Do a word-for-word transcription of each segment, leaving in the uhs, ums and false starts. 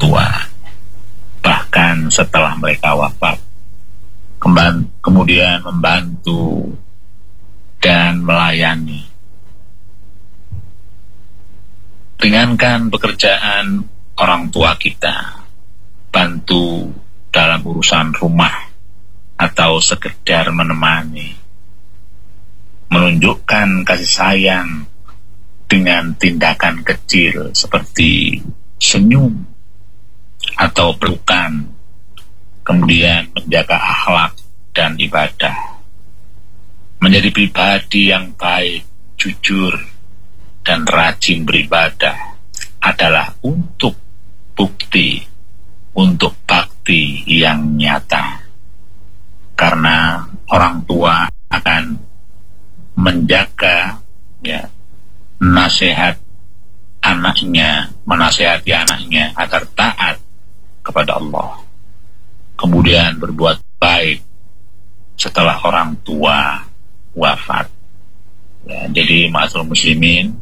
tua, bahkan setelah mereka wafat, Kemban- kemudian membantu dan melayani. Ringankan pekerjaan orang tua kita, bantu dalam urusan rumah atau sekedar menemani, menunjukkan kasih sayang dengan tindakan kecil seperti senyum atau pelukan, kemudian menjaga akhlak dan ibadah, menjadi pribadi yang baik, jujur, dan rajin beribadah adalah untuk bukti, untuk bakti yang nyata. Karena orang tua akan menjaga ya nasihat anaknya, menasihati anaknya agar taat kepada Allah, kemudian berbuat baik setelah orang tua wafat. Ya, jadi ma'asyiral muslimin,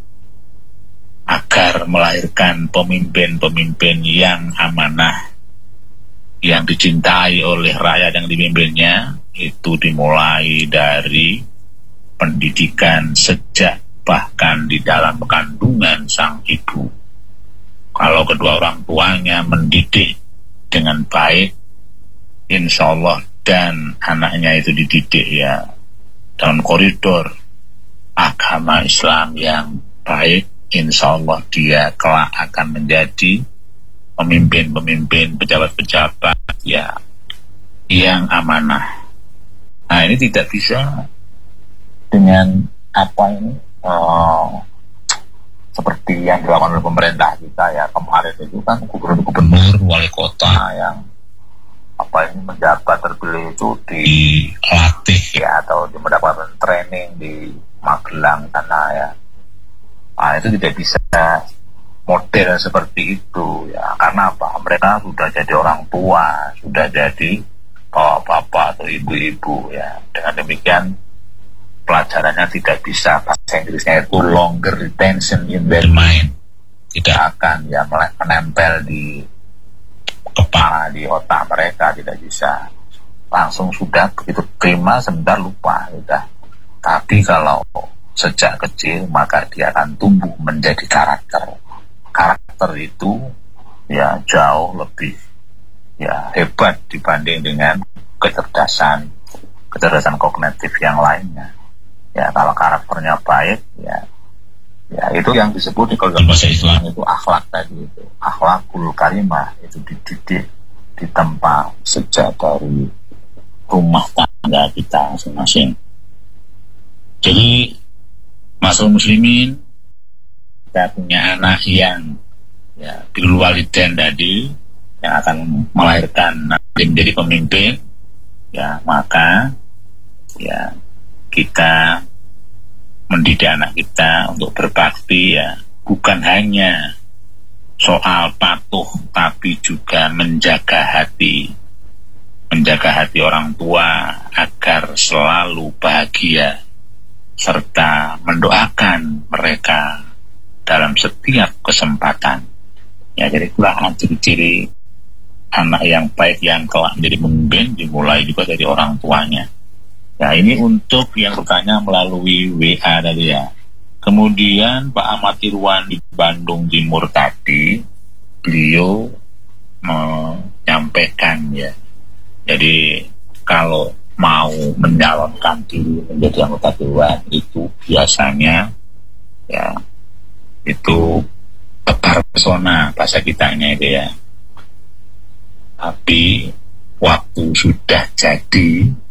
agar melahirkan pemimpin-pemimpin yang amanah, yang dicintai oleh rakyat yang dipimpinnya, itu dimulai dari pendidikan sejak bahkan di dalam kandungan sang ibu. Kalau kedua orang tuanya mendidik dengan baik, insya Allah, dan anaknya itu dididik ya dalam koridor agama Islam yang baik, insya Allah dia kelak akan menjadi pemimpin-pemimpin, pejabat-pejabat ya yang amanah. Nah, ini tidak bisa dengan apa ini uh, seperti yang dilakukan oleh pemerintah kita ya kemarin itu kan, gubernur-gubernur, wali kota yang apa ini menjabat terpilih itu dilatih ya atau di mendapatkan training di Magelang sana ya. Nah, itu tidak bisa model seperti itu ya, karena apa? Mereka sudah jadi orang tua, sudah jadi bapak-bapak atau ibu-ibu ya. Dengan demikian pelajarannya tidak bisa, bahasa Inggrisnya itu longer retention in their mind, tidak akan ya menempel di kepala, di otak mereka, tidak bisa langsung sudah begitu terima sebentar lupa sudah. Tapi kalau sejak kecil maka dia akan tumbuh menjadi karakter. Karakter itu ya jauh lebih ya hebat dibanding dengan kecerdasan kecerdasan kognitif yang lainnya. Ya, kalau karakternya baik, ya, ya itu yang disebut di kalau bahasa Islam itu akhlak tadi itu, akhlakul karimah, itu dididik di tempat sejak dari rumah tangga kita masing-masing. Jadi, ma'asyiral muslimin, kita punya anak yang ya birrul walidain tadi yang akan melahirkan nanti menjadi pemimpin, ya maka ya kita mendidik anak kita untuk berbakti ya bukan hanya soal patuh, tapi juga menjaga hati, menjaga hati orang tua agar selalu bahagia, serta mendoakan mereka dalam setiap kesempatan. Ya, jadi itulah ciri-ciri anak yang baik yang kelak menjadi pemimpin dimulai juga dari orang tuanya. Ya, ini untuk yang bertanya melalui W A tadi ya. Kemudian Pak Ahmad Irwan di Bandung Timur tadi, beliau menyampaikan ya, jadi kalau mau menyalonkan diri menjadi anggota dewan itu biasanya ya itu tebar pesona, bahasa kitanya itu ya. Tapi waktu sudah jadi